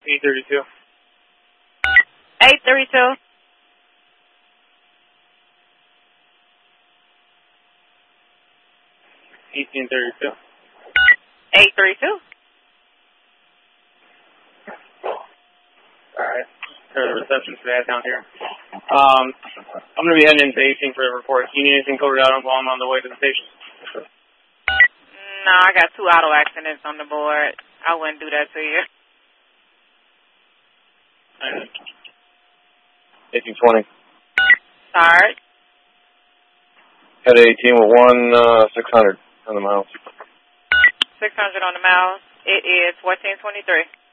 832. 832. 1832. 832. Alright. There's a reception for that down here. I'm going to be heading into 18 for the report. Do you need anything coded out while I'm on the way to the station? No, I got 2 auto accidents on the board. I wouldn't do that to you. 1820. Sarge. Head 18 with 600 on the miles. 600 on the miles. It is 1423.